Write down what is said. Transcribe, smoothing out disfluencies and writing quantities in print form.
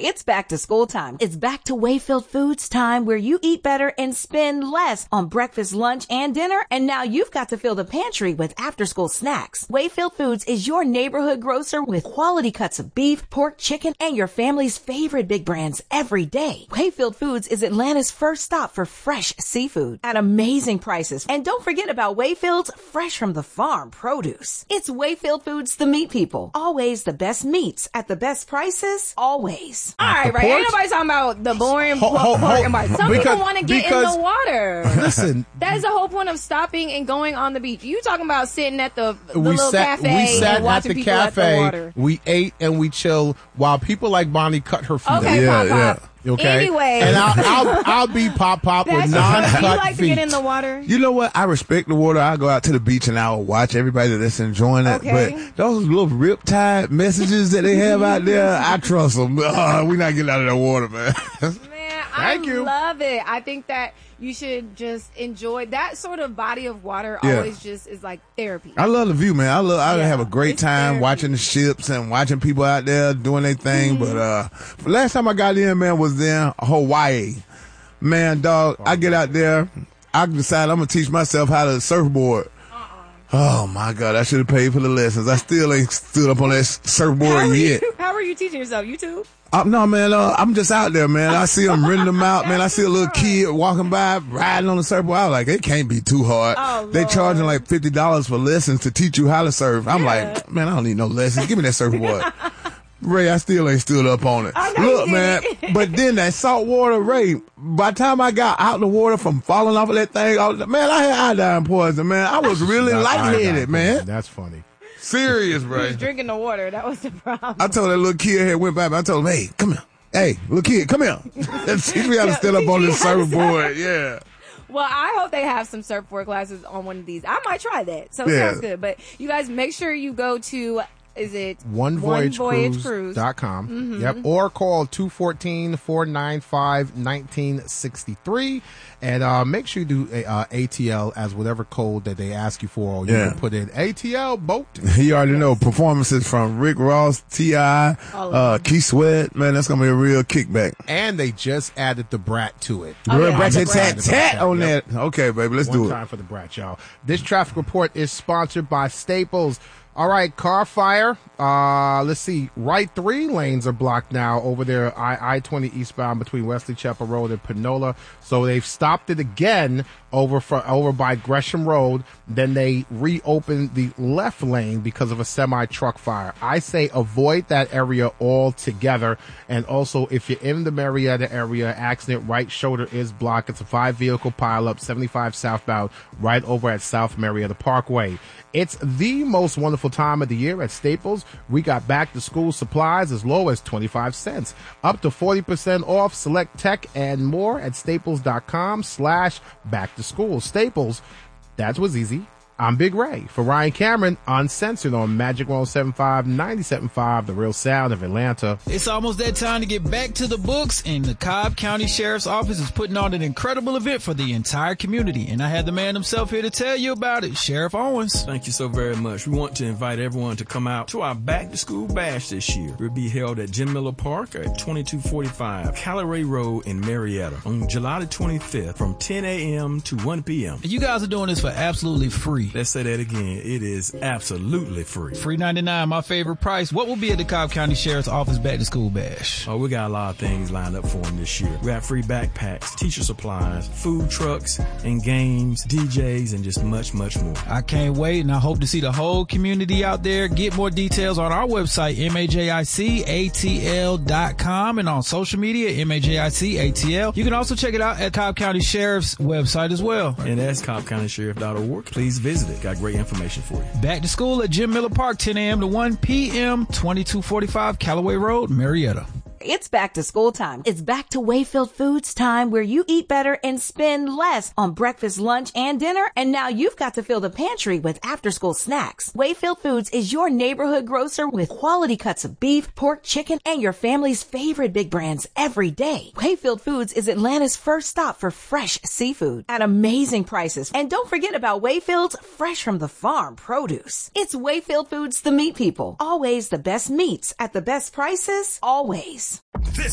It's back to school time. It's back to Wayfield Foods time, where you eat better and spend less on breakfast, lunch, and dinner. And now you've got to fill the pantry with after-school snacks. Wayfield Foods is your neighborhood grocer with quality cuts of beef, pork, chicken, and your family's favorite big brands every day. Wayfield Foods is Atlanta's first stop for fresh seafood at amazing prices. And don't forget about Wayfield's fresh from the farm produce. It's Wayfield Foods, the meat people. Always the best meats at the best prices, always. All right, right. Ain't nobody talking about the boring pork and part. Some people want to get in the water. Listen. That is the whole point of stopping and going on the beach. You talking about sitting at the little cafe and watching people at the water. We ate and we chilled while people like Bonnie cut her feet. Okay, Pop. Okay. Anyway, and I'll be Pop with non-cut feet. You like feet. to get in the water? You know what? I respect the water. I go out to the beach and I'll watch everybody that's enjoying it. Okay. But those little riptide messages that they have out there, I trust them. We're not getting out of that water, man. Man, I love it. I think that you should just enjoy that sort of body of water. Always just is like therapy. I love the view, man. I have a great time watching the ships and watching people out there doing their thing. But last time I got in, man, was in Hawaii. Man, dog, I get out there. I decide I'm going to teach myself how to surfboard. Oh, my God. I should have paid for the lessons. I still ain't stood up on that surfboard yet. How are you teaching yourself? YouTube? No, man, I'm just out there, man. I see them renting them out, man. I see a little kid walking by, riding on the surfboard. I was like, it can't be too hard. Oh, they charging like $50 for lessons to teach you how to surf. I'm like, man, I don't need no lessons. Give me that surfboard. Ray, I still ain't stood up on it. Look, man, but then that salt water, Ray, by the time I got out the water from falling off of that thing, man, I had iodine poison, man. I was really lightheaded, man. That's funny. Serious, Ray. He was drinking the water. That was the problem. I told that little kid here went by, I told him, hey, come here. Hey, little kid, come here. Teach me how to stand up on this surfboard. Yeah. Well, I hope they have some surfboard classes on one of these. I might try that. So it sounds good. But you guys make sure you go to, is it OneVoyageCruise.com. Mm-hmm. Yep. Or call 214-495-1963. And make sure you do ATL as whatever code that they ask you for. Or you can put in ATL boat. You already know performances from Rick Ross, T.I., Keith Sweat. Man, that's going to be a real kickback. And they just added the Brat to it. Tat on that. Okay, baby, let's do it. One time for the Brat, y'all. This traffic report is sponsored by Staples. All right, car fire. Let's see. Right 3 lanes are blocked now over there, I-20 eastbound between Wesley Chapel Road and Panola. So they've stopped it again over by Gresham Road. Then they reopened the left lane because of a semi-truck fire. I say avoid that area altogether. And also, if you're in the Marietta area, accident right shoulder is blocked. It's a 5-vehicle pileup, 75 southbound, right over at South Marietta Parkway. It's the most wonderful time of the year at Staples. We got back to school supplies as low as 25 cents, up to 40% off select tech and more at staples.com/back to school. Staples, that was easy. I'm Big Ray. For Ryan Cameron, Uncensored on Magic 107.5, 97.5, The Real Sound of Atlanta. It's almost that time to get back to the books, and the Cobb County Sheriff's Office is putting on an incredible event for the entire community. And I had the man himself here to tell you about it, Sheriff Owens. Thank you so very much. We want to invite everyone to come out to our Back to School Bash this year. It will be held at Jim Miller Park at 2245 Callaway Road in Marietta on July the 25th from 10 a.m. to 1 p.m. And you guys are doing this for absolutely free. Let's say that again. It is absolutely free. Free $99, my favorite price. What will be at the Cobb County Sheriff's Office Back to School Bash? Oh, we got a lot of things lined up for them this year. We have free backpacks, teacher supplies, food trucks, and games, DJs, and just much, much more. I can't wait, and I hope to see the whole community out there. Get more details on our website, MAJICATL.com, and on social media, MAJICATL. You can also check it out at Cobb County Sheriff's website as well. And that's CobbCountySheriff.org. Please visit it. Got great information for you. Back to school at Jim Miller Park, 10 a.m. to 1 p.m., 2245 Callaway Road, Marietta. It's back to school time. It's back to Wayfield Foods time, where you eat better and spend less on breakfast, lunch, and dinner. And now you've got to fill the pantry with after-school snacks. Wayfield Foods is your neighborhood grocer with quality cuts of beef, pork, chicken, and your family's favorite big brands every day. Wayfield Foods is Atlanta's first stop for fresh seafood at amazing prices. And don't forget about Wayfield's fresh from the farm produce. It's Wayfield Foods, the meat people. Always the best meats at the best prices, always. This